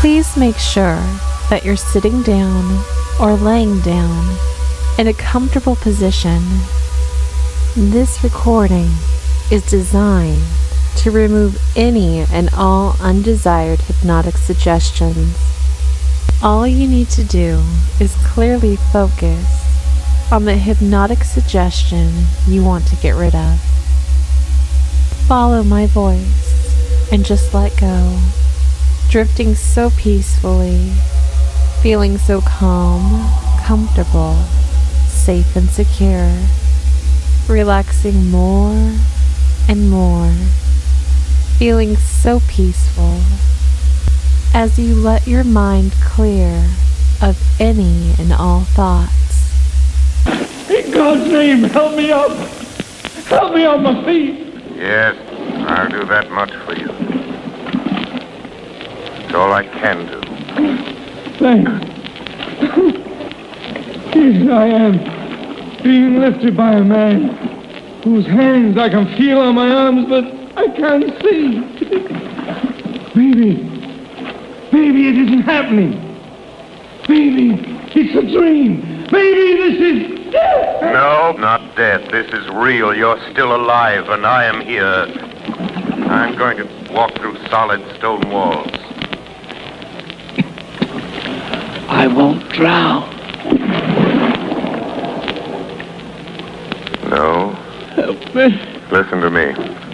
Please make sure that you're sitting down or laying down in a comfortable position. This recording is designed to remove any and all undesired hypnotic suggestions. All you need to do is clearly focus on the hypnotic suggestion you want to get rid of. Follow my voice and just let go, drifting so peacefully, feeling so calm, comfortable, safe and secure, relaxing more and more, feeling so peaceful as you let your mind clear of any and all thoughts. In God's name, help me up! Help me on my feet! Yes, I'll do that much for you. It's all I can do. Thanks. Here I am, being lifted by a man whose hands I can feel on my arms, but I can't see. Maybe it isn't happening. Maybe it's a dream. Maybe this is death. No, not death. This is real. You're still alive, and I am here. I'm going to walk through solid stone walls. I won't drown. No? Help me. Listen to me.